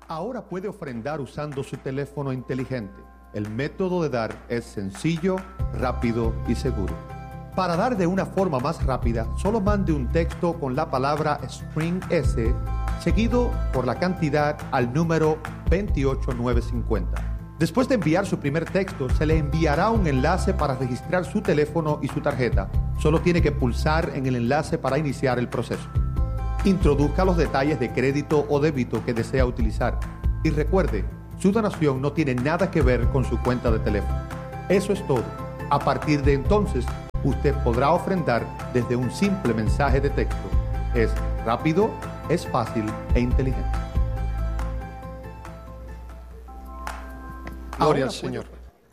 Ahora puede ofrendar usando su teléfono inteligente. El método de dar es sencillo, rápido y seguro. Para dar de una forma más rápida, solo mande un texto con la palabra Spring S, seguido por la cantidad al número 28950. Después de enviar su primer texto, se le enviará un enlace para registrar su teléfono y su tarjeta. Solo tiene que pulsar en el enlace para iniciar el proceso. Introduzca los detalles de crédito o débito que desea utilizar. Y recuerde, su donación no tiene nada que ver con su cuenta de teléfono. Eso es todo. A partir de entonces, usted podrá ofrendar desde un simple mensaje de texto. Es rápido, es fácil e inteligente. Gloria al Señor.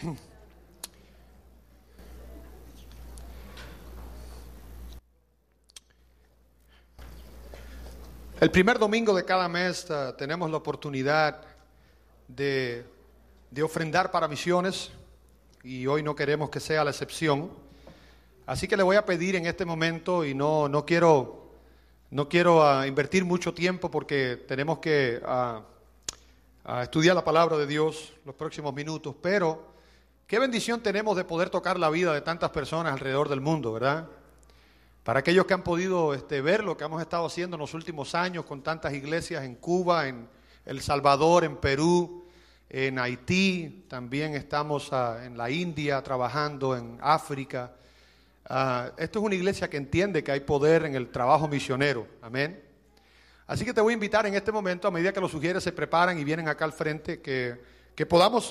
El primer domingo de cada mes tenemos la oportunidad de ofrendar para misiones y hoy no queremos que sea la excepción. Así que le voy a pedir en este momento, y no quiero invertir mucho tiempo porque tenemos que estudiar la palabra de Dios los próximos minutos, pero qué bendición tenemos de poder tocar la vida de tantas personas alrededor del mundo, ¿verdad? Para aquellos que han podido ver lo que hemos estado haciendo en los últimos años con tantas iglesias en Cuba, en El Salvador, en Perú, en Haití, también estamos en la India trabajando, en África. Esto es una iglesia que entiende que hay poder en el trabajo misionero, amén. Así que te voy a invitar en este momento, a medida que los sugieres se preparan y vienen acá al frente, que podamos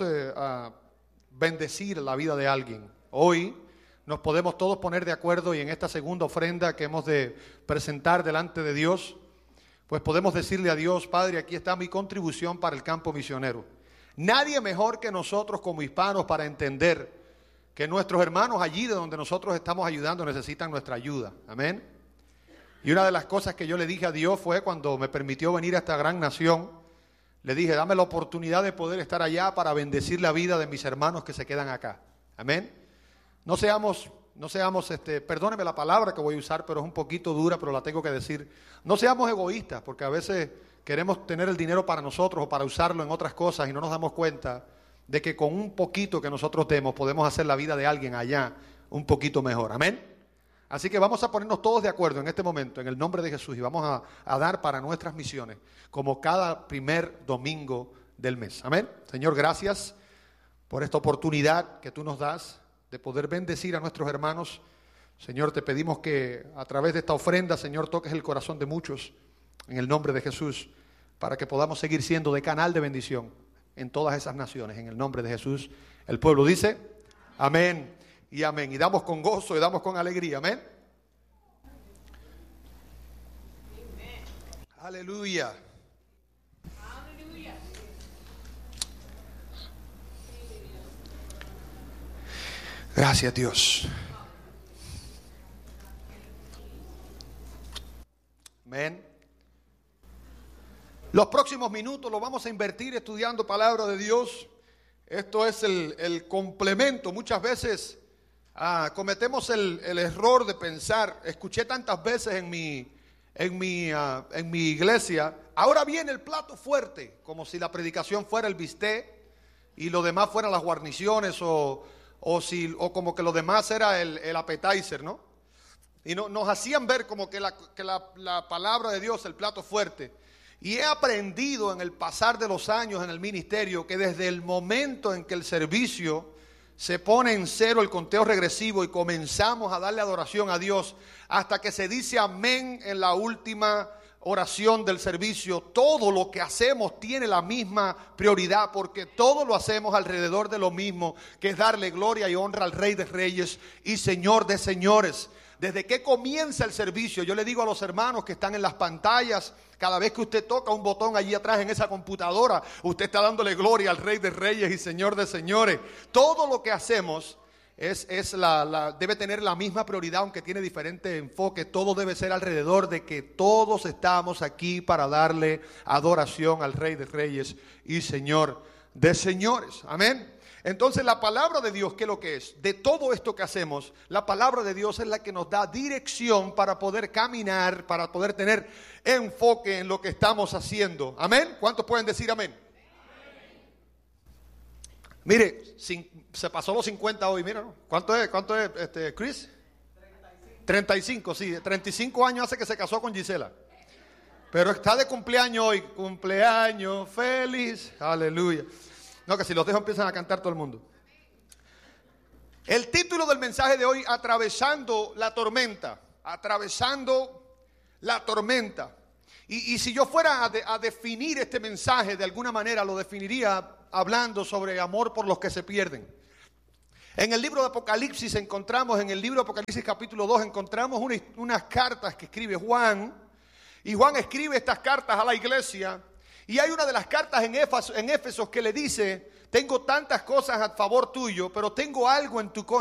bendecir la vida de alguien. Hoy nos podemos todos poner de acuerdo y en esta segunda ofrenda que hemos de presentar delante de Dios, pues podemos decirle a Dios: Padre, aquí está mi contribución para el campo misionero. Nadie mejor que nosotros como hispanos para entender que nuestros hermanos allí de donde nosotros estamos ayudando necesitan nuestra ayuda, amén. Y una de las cosas que yo le dije a Dios fue cuando me permitió venir a esta gran nación, le dije: dame la oportunidad de poder estar allá para bendecir la vida de mis hermanos que se quedan acá, amén. No seamos, perdóneme la palabra que voy a usar, pero es un poquito dura, pero la tengo que decir. No seamos egoístas, porque a veces queremos tener el dinero para nosotros o para usarlo en otras cosas y no nos damos cuenta de que con un poquito que nosotros demos podemos hacer la vida de alguien allá un poquito mejor, amén. Así que vamos a ponernos todos de acuerdo en este momento, en el nombre de Jesús, y vamos a dar para nuestras misiones, como cada primer domingo del mes, amén. Señor, gracias por esta oportunidad que tú nos das de poder bendecir a nuestros hermanos. Señor, te pedimos que a través de esta ofrenda, Señor, toques el corazón de muchos en el nombre de Jesús, para que podamos seguir siendo de canal de bendición en todas esas naciones, en el nombre de Jesús. El pueblo dice amén y amén, y damos con gozo y damos con alegría, amén. Aleluya. Gracias, Dios. Amén. Los próximos minutos los vamos a invertir estudiando palabra de Dios. Esto es el complemento. Muchas veces cometemos el error de pensar, escuché tantas veces en mi iglesia: ahora viene el plato fuerte, como si la predicación fuera el bistec y lo demás fueran las guarniciones o como que lo demás era el appetizer, ¿no? Y nos hacían ver como que la palabra de Dios, el plato fuerte. Y he aprendido en el pasar de los años en el ministerio que desde el momento en que el servicio se pone en cero, el conteo regresivo, y comenzamos a darle adoración a Dios hasta que se dice amén en la última oración del servicio, todo lo que hacemos tiene la misma prioridad, porque todo lo hacemos alrededor de lo mismo, que es darle gloria y honra al Rey de Reyes y Señor de Señores. Desde que comienza el servicio, yo le digo a los hermanos que están en las pantallas, cada vez que usted toca un botón allí atrás en esa computadora, usted está dándole gloria al Rey de Reyes y Señor de Señores. Todo lo que hacemos debe tener la misma prioridad, aunque tiene diferente enfoque. Todo debe ser alrededor de que todos estamos aquí para darle adoración al Rey de Reyes y Señor de Señores. Amén. Entonces la palabra de Dios, ¿qué es lo que es? De todo esto que hacemos, la palabra de Dios es la que nos da dirección para poder caminar, para poder tener enfoque en lo que estamos haciendo. ¿Amén? ¿Cuántos pueden decir amén? Mire, se pasó los 50 hoy, mira, ¿no? ¿Cuánto es, Chris? 35, sí, 35 años hace que se casó con Gisela. Pero está de cumpleaños hoy, cumpleaños feliz, aleluya. No, que si los dejo empiezan a cantar todo el mundo. El título del mensaje de hoy, atravesando la tormenta, atravesando la tormenta. Y si yo fuera a definir este mensaje de alguna manera, lo definiría hablando sobre amor por los que se pierden. En el libro de Apocalipsis encontramos, en el libro de Apocalipsis capítulo 2, encontramos unas cartas que escribe Juan. Y Juan escribe estas cartas a la iglesia. Y hay una de las cartas en Éfesos que le dice: tengo tantas cosas a favor tuyo, pero tengo algo en tu contra.